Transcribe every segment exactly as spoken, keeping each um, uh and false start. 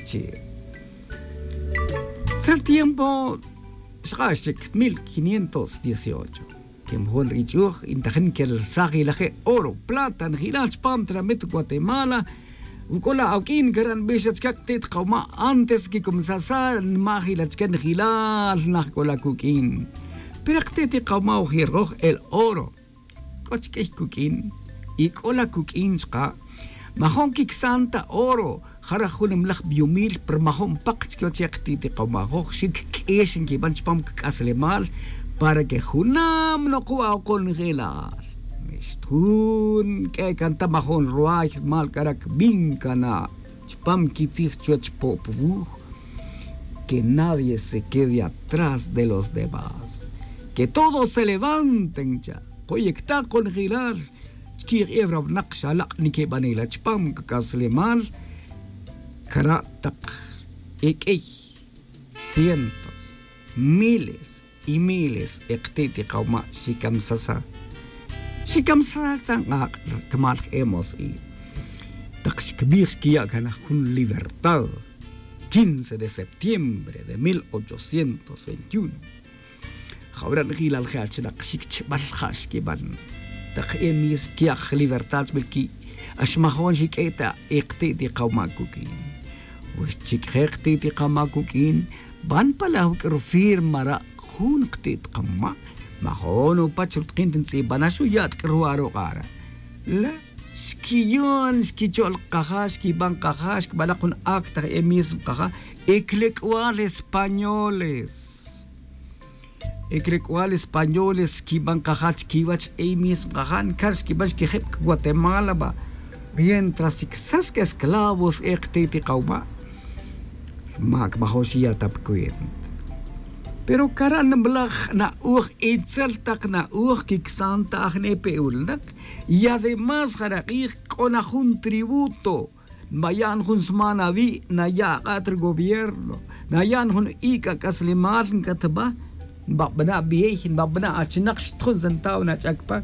Chile. Hasta el tiempo, mil quinientos dieciocho. Que mejor richuj, intajen que el saque la oro, plata, en gilas, pam, tramit Guatemala. وكل عوكين كران بيش تكتت قوما antes que comenzar ماهي لتكن خلال نحكولا كوكين برقتتي قوما وخيروخ الأورو كوتكيش كوكين يكولا كوكين شقا ماهون كيك سانتا أورو خرخون ملخ بيوميل پر ماهون باقت كوتكتتي قوما خوخ شيك كيشن كي بانش بام كاسلي مال para que junam no kuwa okon خلال Mistun que canta majón ruaj mal carak vincana chpam kitich chuch popvuj que nadie se quede atrás de los demás, que todos se levanten ya proyecta con gilar kir evra naqsha laqni ke banila chpam kaslemal karatak ekey cientos miles y miles ektiti qauma shikamsasa Si kamsatan nga kamal hemos y takshkbirskiya kana con libertad quince de septiembre de mil ochocientos veintiuno. Jabran gila al-khach nakshik balkhashki ban takhemis kiak libertad bilki ashmahon shiketa iqtiti qawmakukin. Wishik iqtiti qawmakukin ban pala kirfir mara khun iqtit qamma mahon upachurt qintin sibanasu yat kruaro qara la skiyon skichol qahash ki ban qahash balaqun akta emis qaha eklekwal españoles eklekwal españoles ki ban qahash ki wach emis qahan kars ki bash ki khib Guatemala ba mientras sas que esclavos eqtiti qawma mak mahoshia tapkuent pero karan blag na uch itzel tak na uch kiksanta agne peulnak y además jarakir con un tributo mayan hun smanavi na ya atr gobierno na yan hun ika kaslimal katba babna biehin babna achnak shtun zentaw na chakpa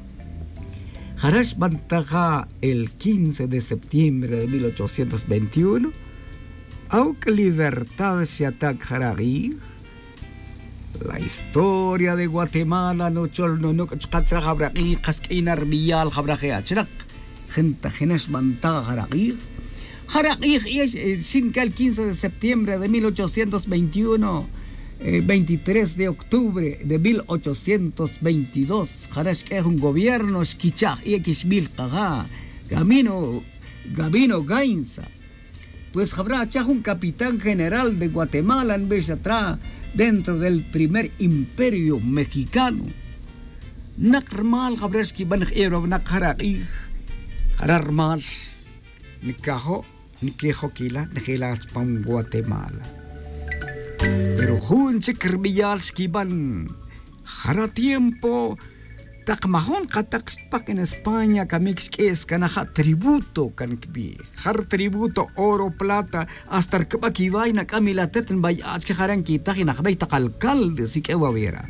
jarash bantaja el quince de septiembre de mil ochocientos veintiuno aunque libertad se ataca jarakir. La historia de Guatemala no chol no no kachqatra khabraqi qasqina rbial khabraqi achrak gente genes manta kharaqi kharaqi es sin el quince de septiembre de mil ochocientos veintiuno eh, veintitrés de octubre de mil ochocientos veintidós kharash que es un gobierno skichaj y xbil qaga Gamino Gabino Gainza pues habrá chaj un capitán general de Guatemala en vez atrás dentro del primer imperio mexicano. Nakmal Gabrielski ban ero nakharaqi hararmal nikaho nikeho kila nikila pam Guatemala. Pero jun chikrbialski ban hara tiempo takmahon katakpak en España kamix es kanaha tributo kankbi har tributo oro plata hasta kabaki vaina kamila teten bay ach que haran ki takhina khabay taqalkalde sikewa vera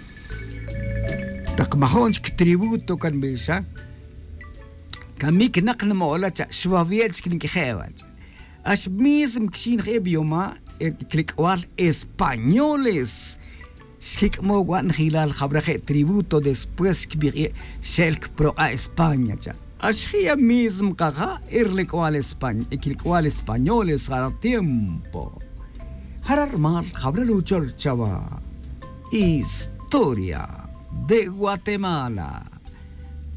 takmahon tributo kanbisa kamik naqna mola cha shwavietski nkhewa as mism kshin khebioma klikwal españoles Skik mo guan hilal khabraje tributo después que Shelk pro a España ya. Ashia mismo caja irle cual España, equil españoles al tiempo. Harar mal khabraluchol chava. Historia de Guatemala.